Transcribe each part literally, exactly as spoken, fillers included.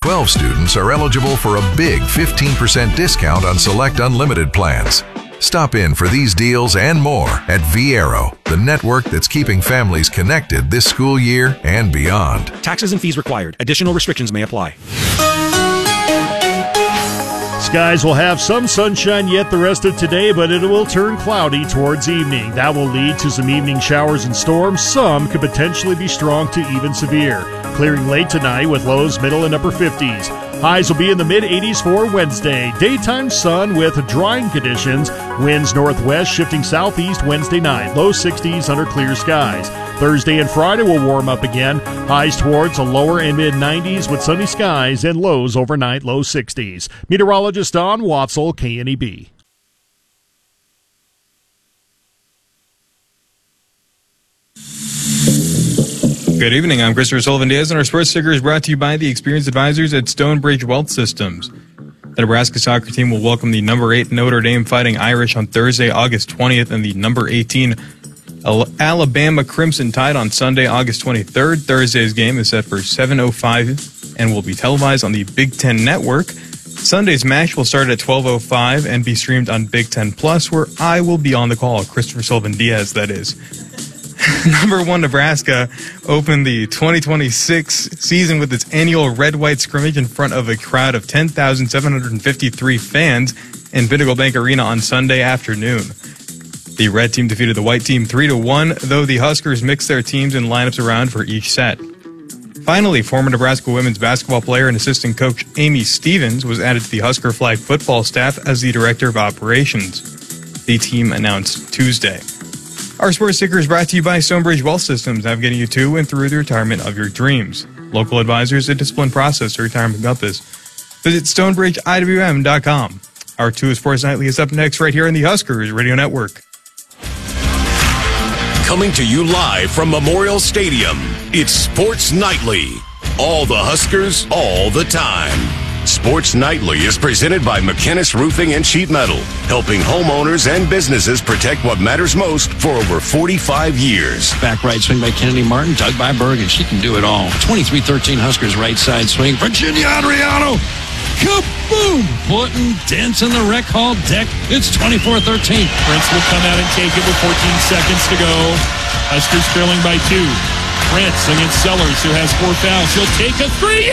twelve students are eligible for a big fifteen percent discount on select unlimited plans. Stop in for these deals and more at Viaero, the network that's keeping families connected this school year and beyond. Taxes and fees required. Additional restrictions may apply. Skies will have some sunshine yet the rest of today, but it will turn cloudy towards evening. That will lead to some evening showers and storms. Some could potentially be strong to even severe. Clearing late tonight with lows middle and upper fifties. Highs will be in the mid-eighties for Wednesday. Daytime sun with drying conditions. Winds northwest shifting southeast Wednesday night. Low sixties under clear skies. Thursday and Friday will warm up again. Highs towards the lower and mid-nineties with sunny skies and lows overnight low sixties. Meteorologist Don Watzel, K N E B. Good evening. I'm Christopher Sullivan-Diaz, and our sports sticker is brought to you by the experienced advisors at Stonebridge Wealth Systems. The Nebraska soccer team will welcome the number eight Notre Dame Fighting Irish on Thursday, August twentieth, and the number eighteen Alabama Crimson Tide on Sunday, August twenty-third. Thursday's game is set for seven oh five and will be televised on the Big Ten Network. Sunday's match will start at twelve oh five and be streamed on Big Ten Plus, where I will be on the call. Christopher Sullivan-Diaz, that is. Number one Nebraska opened the twenty twenty-six season with its annual red-white scrimmage in front of a crowd of ten thousand seven hundred fifty-three fans in Pinnacle Bank Arena on Sunday afternoon. The red team defeated the white team three to one, though the Huskers mixed their teams and lineups around for each set. Finally, former Nebraska women's basketball player and assistant coach Amy Stevens was added to the Husker flag football staff as the director of operations. The team announced Tuesday. Our sports sticker is brought to you by Stonebridge Wealth Systems, navigating you to and through the retirement of your dreams. Local advisors, a disciplined process to retirement compass. Visit stonebridge I W M dot com. Our two Sports Nightly is up next right here on the Huskers Radio Network. Coming to you live from Memorial Stadium, it's Sports Nightly. All the Huskers, all the time. Sports Nightly is presented by McKinnis Roofing and Sheet Metal, helping homeowners and businesses protect what matters most for over forty-five years. Back right swing by Kennedy Martin, dug by Bergen. She can do it all. twenty-three thirteen Huskers right side swing. Virginia Adriano. Kaboom! Putting dents in the rec hall deck. It's twenty-four thirteen. Prince will come out and take it with fourteen seconds to go. Huskers trailing by two. Prince against Sellers, who has four fouls. He'll take a three.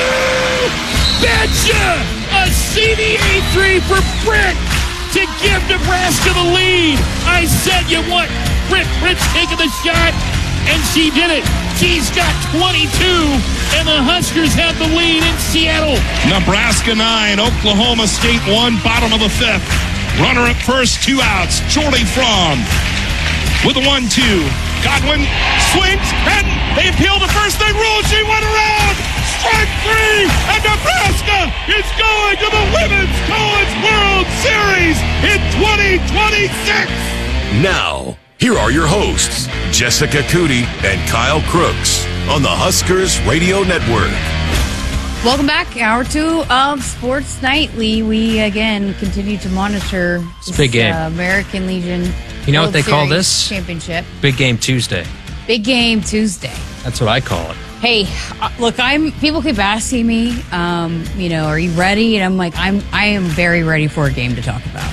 Betcha! A C D A three for Britt to give Nebraska the lead. I said you want Britt Prince taking the shot, and she did it. She's got twenty-two, and the Huskers have the lead in Seattle. Nebraska nine, Oklahoma State one, bottom of the fifth. Runner at first, two outs. Jordy Fromm with a one two. Godwin swings, and they appeal to first. They rule. She went around. Strike three, and Nebraska is going to the Women's College World Series in twenty twenty-six. Now, here are your hosts, Jessica Cootie and Kyle Crooks, on the Huskers Radio Network. Welcome back. Hour two of Sports Nightly. We, again, continue to monitor this big game. Uh, American Legion You know World what they Series call this? Championship. Big Game Tuesday. Big Game Tuesday. That's what I call it. Hey, uh, look, I'm. People keep asking me, um, you know, are you ready? And I'm like, I'm. I am very ready for a game to talk about.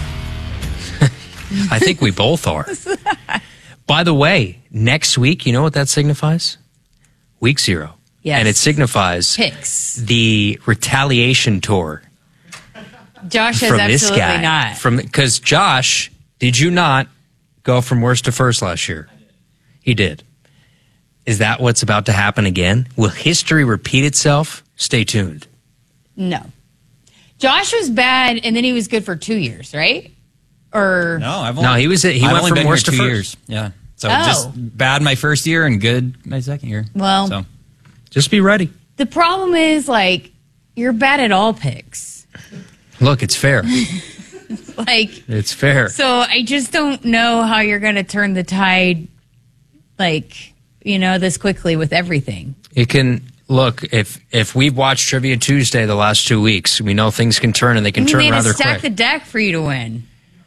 I think we both are. By the way, next week, you know what that signifies? Week zero. Yes. And it signifies Picks. the retaliation tour. Josh has from absolutely this guy. not. From because Josh, did you not go from worst to first last year? He did. Is that what's about to happen again? Will history repeat itself? Stay tuned. No. Josh was bad, and then he was good for two years, right? Or no, I've only, no, he was. He I've went only from been worst here to two first. years. Yeah, so Oh. just bad my first year and good my second year. Well, so just be ready. The problem is, like, you're bad at all picks. Look, it's fair. Like, it's fair. So I just don't know how you're going to turn the tide, like, you know, this quickly with everything. It can look if if we've watched Trivia Tuesday the last two weeks, we know things can turn and they can I mean, turn they had rather to stack quick. the deck for you to win.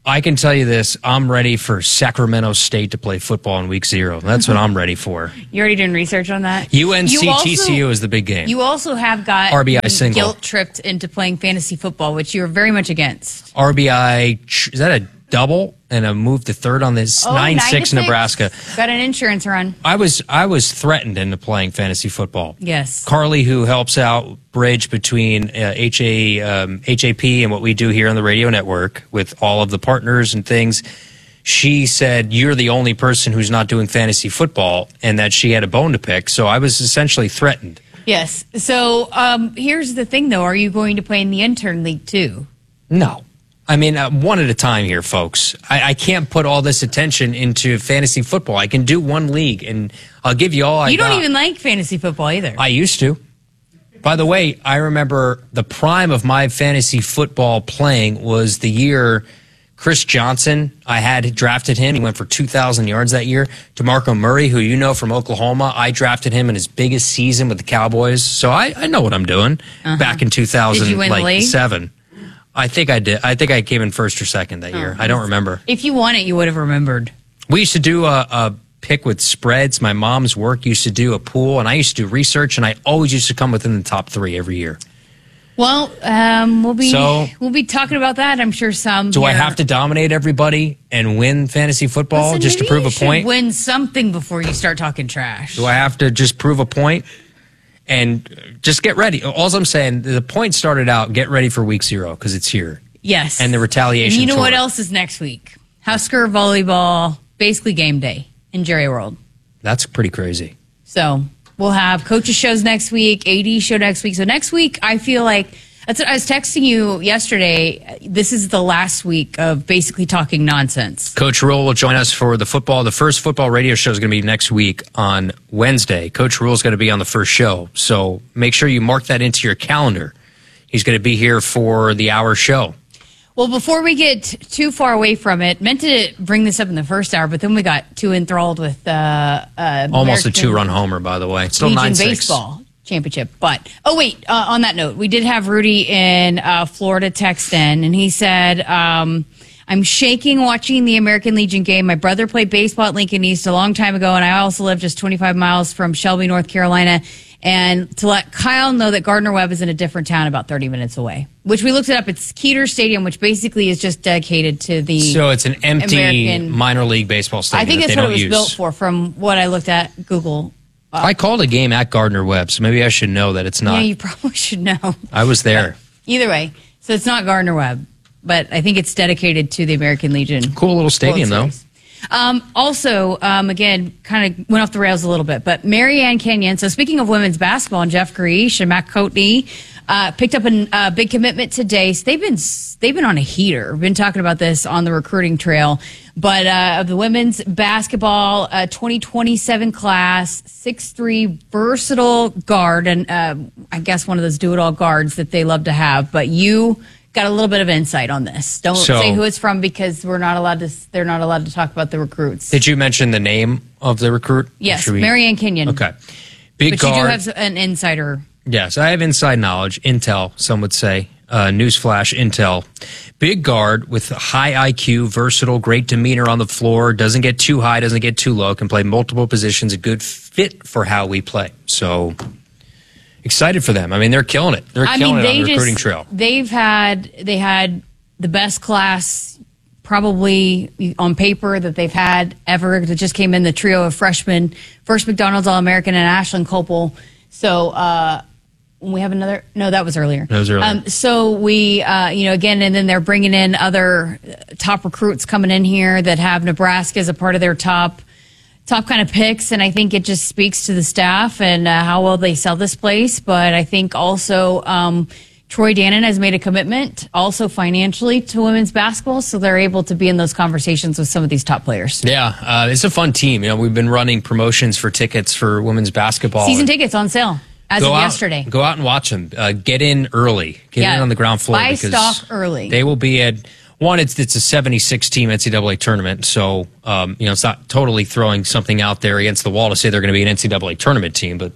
I can tell you this. I'm ready for Sacramento State to play football in week zero. That's what I'm ready for. You already doing research on that? U N C You also- T C U is the big game. You also have got R B I single. guilt tripped into playing fantasy football, which you're very much against. R B I, is that a double and a move to third on this Oh, nine nine to six six. Nebraska? Got an insurance run. I was I was threatened into playing fantasy football. Yes. Carly, who helps out bridge between uh, H A um, H A P and what we do here on the radio network with all of the partners and things, she said you're the only person who's not doing fantasy football, and that she had a bone to pick. So I was essentially threatened. Yes. So um, here's the thing, though. Are you going to play in the intern league, too? No. I mean, uh, one at a time here, folks. I, I can't put all this attention into fantasy football. I can do one league, and I'll give you all I you don't got. even like fantasy football either. I used to. By the way, I remember the prime of my fantasy football playing was the year Chris Johnson, I had drafted him. He went for two thousand yards that year. DeMarco Murray, who you know from Oklahoma, I drafted him in his biggest season with the Cowboys. So I, I know what I'm doing. Uh-huh. Back in two thousand, Did you win the like league? seven. I think I did. I think I came in first or second that year. Oh. I don't remember. If you won it, you would have remembered. We used to do a, a pick with spreads. My mom's work used to do a pool, and I used to do research, and I always used to come within the top three every year. Well, um, we'll be So- we'll be talking about that. I'm sure some. Do I here- have to dominate everybody and win fantasy football Listen, just to maybe prove you a should point? Win something before you start talking trash. Do I have to just prove a point? And just get ready. All I'm saying, the point started out, get ready for week zero because it's here. Yes. And the retaliation And you know tour. what else is next week? Husker volleyball, basically game day in Jerry World. That's pretty crazy. So we'll have coaches shows next week, A D show next week. So next week, I feel like that's what I was texting you yesterday. This is the last week of basically talking nonsense. Coach Rule will join us for the football. The first football radio show is going to be next week on Wednesday. Coach Rule is going to be on the first show. So make sure you mark that into your calendar. He's going to be here for the hour show. Well, before we get too far away from it, meant to bring this up in the first hour, but then we got too enthralled with uh, uh, Almost a American two-run homer, by the way. Still Legion nine six. baseball championship. But oh wait, uh, on that note, we did have Rudy in uh, Florida text in, and he said, um, "I'm shaking watching the American Legion game. My brother played baseball at Lincoln East a long time ago, and I also live just twenty-five miles from Shelby, North Carolina." And to let Kyle know that Gardner Webb is in a different town about thirty minutes away, which we looked it up. It's Keeter Stadium, which basically is just dedicated to the So it's an empty American- minor league baseball stadium I think that that's they what it don't was use. built for, from what I looked at Google. I called a game at Gardner Webb, so maybe I should know that it's not. Yeah, you probably should know. I was there. Either way, so it's not Gardner Webb, but I think it's dedicated to the American Legion. Cool little stadium, World though. Series. Um, also, um, again, kind of went off the rails a little bit, but Marianne Kenyon. So speaking of women's basketball, and Jeff Greish and Matt Coatney uh, picked up a uh, big commitment today. So they've been they've been on a heater. We've been talking about this on the recruiting trail, but uh, of the women's basketball uh, twenty twenty-seven class, six three versatile guard, and uh, I guess one of those do-it-all guards that they love to have. But you got a little bit of insight on this. Don't So- say who it's from because we're not allowed to. They're not allowed to talk about the recruits. Did you mention the name of the recruit? Or Yes, should we- Marianne Kenyon. Okay. Big but guard. you do have an insider. Yes, I have inside knowledge, intel, some would say. Uh, newsflash, intel. Big guard with high I Q, versatile, great demeanor on the floor, doesn't get too high, doesn't get too low, can play multiple positions, a good fit for how we play. So excited for them. I mean, they're killing it. They're I killing mean, it on they the recruiting just trail. they've had they had the best class probably on paper that they've had ever. That just came in, the trio of freshmen, first McDonald's All American and Ashlyn Copel. So. uh We have another. No, that was earlier. That was earlier. Um, so we, uh, you know, again, and then they're bringing in other uh, top recruits coming in here that have Nebraska as a part of their top, top kind of picks. And I think it just speaks to the staff and uh, how well they sell this place. But I think also um, Troy Dannon has made a commitment, also financially, to women's basketball, so they're able to be in those conversations with some of these top players. Yeah, uh, it's a fun team. You know, we've been running promotions for tickets for women's basketball. Season tickets on sale as Go of out- yesterday. Go out and watch them. Uh, get in early. Get Yeah. in on the ground floor. Buy because stock early. They will be at one. It's it's a seventy-six team N C double A tournament, so um, you know it's not totally throwing something out there against the wall to say they're going to be an N C double A tournament team, but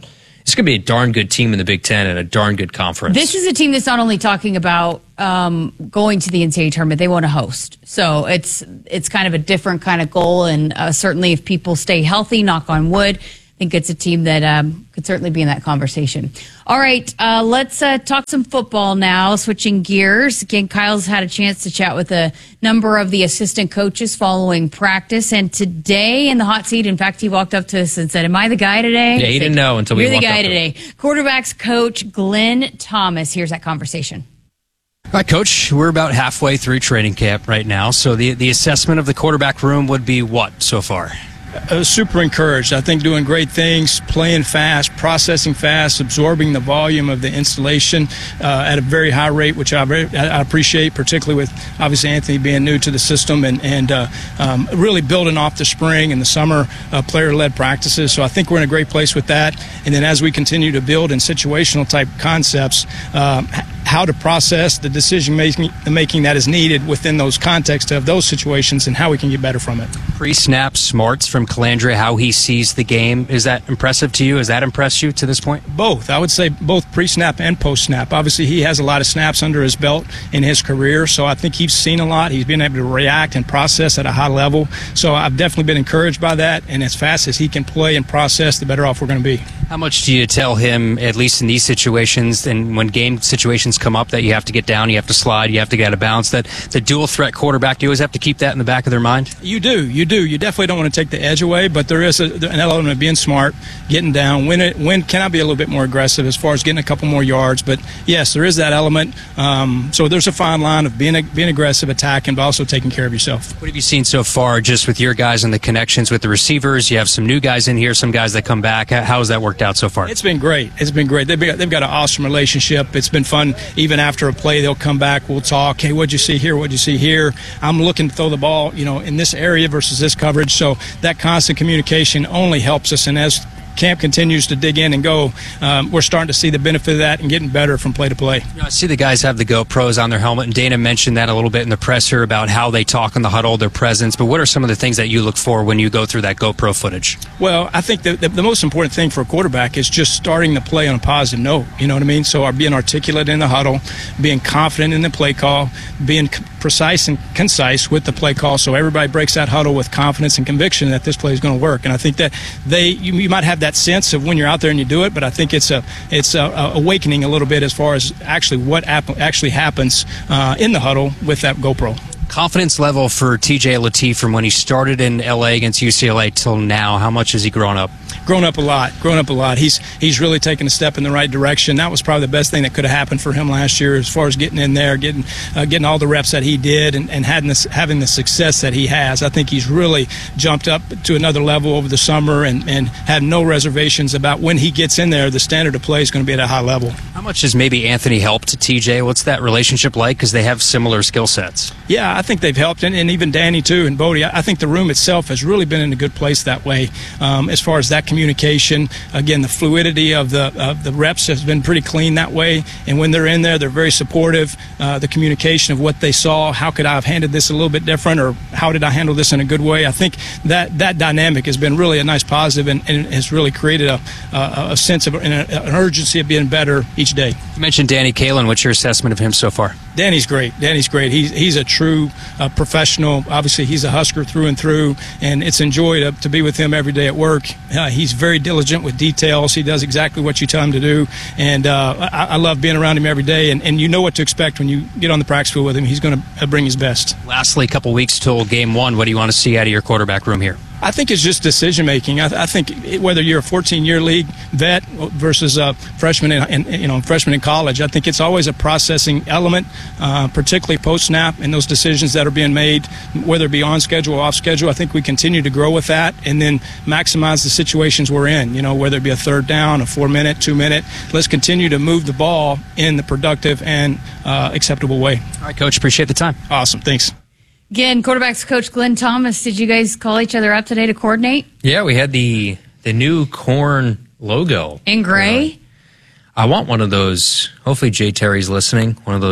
It's going to be a darn good team in the Big Ten and a darn good conference. This is a team that's not only talking about um, going to the N C double A tournament, they want to host. So it's it's kind of a different kind of goal. And uh, certainly if people stay healthy, knock on wood, I think it's a team that um, could certainly be in that conversation. All right, uh, let's uh, talk some football now, switching gears. Again, Kyle's had a chance to chat with a number of the assistant coaches following practice. And today in the hot seat, in fact, he walked up to us and said, am I the guy today? Yeah, he didn't know until we You're the walked guy up to today. him. Quarterbacks coach Glenn Thomas. Here's that conversation. All right, Coach, we're about halfway through training camp right now. So the, the assessment of the quarterback room would be what so far? I was super encouraged. I think doing great things, playing fast, processing fast, absorbing the volume of the installation uh, at a very high rate, which I, very, I appreciate, particularly with obviously Anthony being new to the system and, and uh, um, really building off the spring and the summer uh, player-led practices. So I think we're in a great place with that. And then as we continue to build in situational type concepts, um, how to process the decision making, the making that is needed within those contexts of those situations and how we can get better from it. Pre-snap smarts from Calandria, how he sees the game. Is that impressive to you? Has that impressed you to this point? Both. I would say both pre-snap and post-snap. Obviously, he has a lot of snaps under his belt in his career, so I think he's seen a lot. He's been able to react and process at a high level. So I've definitely been encouraged by that, and as fast as he can play and process, the better off we're going to be. How much do you tell him, at least in these situations, and when game situations come up that you have to get down, you have to slide, you have to get out of bounds, that the dual threat quarterback, do you always have to keep that in the back of their mind? You do. You do. You definitely don't want to take the edge away, but there is a, an element of being smart, getting down. When, it, when can I be a little bit more aggressive as far as getting a couple more yards? But, yes, there is that element. Um, so there's a fine line of being, being aggressive, attacking, but also taking care of yourself. What have you seen so far just with your guys and the connections with the receivers? You have some new guys in here, some guys that come back. How has that worked out so far? It's been great. It's been great. They've, been, they've got an awesome relationship. It's been fun. Even after a play, they'll come back. We'll talk. Hey, what'd you see here? What'd you see here? I'm looking to throw the ball, you know, in this area versus this coverage. So that constant communication only helps us. And as camp continues to dig in and go, um, we're starting to see the benefit of that and getting better from play to play. You know, I see the guys have the GoPros on their helmet, and Dana mentioned that a little bit in the presser about how they talk in the huddle, their presence. But what are some of the things that you look for when you go through that GoPro footage? Well, I think the, the, the most important thing for a quarterback is just starting the play on a positive note. You know what I mean? So being articulate in the huddle, being confident in the play call, being c- precise and concise with the play call, so everybody breaks that huddle with confidence and conviction that this play is going to work. And I think that they, you, you might have that sense of when you're out there and you do it, but I think it's a it's a, a awakening a little bit as far as actually what ap- actually happens uh, in the huddle with that GoPro. Confidence level for T J Lateef from when he started in L A against U C L A till now, how much has he grown up? Grown up a lot. Grown up a lot. He's he's really taken a step in the right direction. That was probably the best thing that could have happened for him last year, as far as getting in there, getting uh, getting all the reps that he did, and, and having this, having the success that he has. I think he's really jumped up to another level over the summer, and, and had no reservations about when he gets in there, the standard of play is going to be at a high level. How much has maybe Anthony helped T J? What's that relationship like? Because they have similar skill sets. Yeah, I think they've helped, and, and even Danny too, and Bodie. I, I think the room itself has really been in a good place that way, um, as far as that communication. Again, the fluidity of the of the reps has been pretty clean that way, and when they're in there, they're very supportive. Uh, the communication of what they saw, how could I have handled this a little bit different, or how did I handle this in a good way? I think that that dynamic has been really a nice positive, and, and has really created a, a, a sense of an, an urgency of being better each day. You mentioned Danny Kaelin. What's your assessment of him so far? Danny's great. Danny's great. He's he's a true uh, professional. Obviously, he's a Husker through and through, and it's a joy to, to be with him every day at work. Uh, he's very diligent with details. He does exactly what you tell him to do, and uh, I, I love being around him every day. And, and you know what to expect when you get on the practice field with him. He's going to bring his best. Lastly, a couple weeks till game one. What do you want to see out of your quarterback room here? I think it's just decision making. I, th- I think it, whether you're a fourteen-year league vet versus a freshman in, in you know freshman in college, I think it's always a processing element, uh, particularly post snap, and those decisions that are being made, whether it be on schedule or off schedule. I think we continue to grow with that, and then maximize the situations we're in. You know, whether it be a third down, a four-minute, two-minute. Let's continue to move the ball in the productive and uh, acceptable way. All right, Coach. Appreciate the time. Awesome. Thanks. Again, quarterbacks coach Glenn Thomas. Did you guys call each other up today to coordinate? Yeah, we had the the new corn logo in gray. I want one of those. Hopefully, Jay Terry's listening. One of those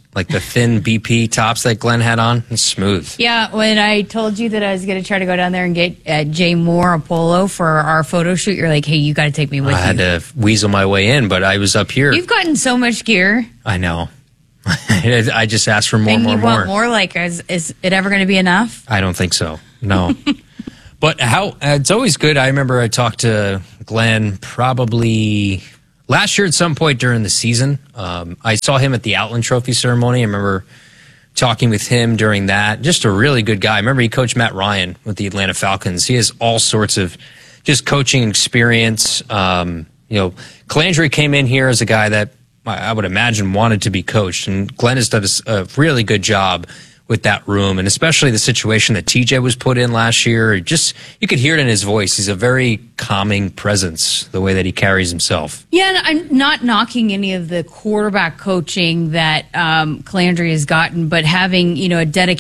like the thin B P tops that Glenn had on. It's smooth. Yeah, when I told you that I was going to try to go down there and get uh, Jay Moore a polo for our photo shoot, you're like, hey, you got to take me with I you. had to weasel my way in, but I was up here. You've gotten so much gear. I know. I just asked for more, and more, you more. want more? Like, is, is it ever going to be enough? I don't think so. No. But how? It's always good. I remember I talked to Glenn probably last year at some point during the season. Um, I saw him at the Outland Trophy ceremony. I remember talking with him during that. Just a really good guy. I remember he coached Matt Ryan with the Atlanta Falcons. He has all sorts of just coaching experience. Um, you know, Calandry came in here as a guy that I would imagine wanted to be coached, and Glenn has done a really good job with that room, and especially the situation that T J was put in last year. Just, you could hear it in his voice. He's a very calming presence, the way that he carries himself. Yeah, and I'm not knocking any of the quarterback coaching that um, Calandry has gotten, but having, you know, a dedicated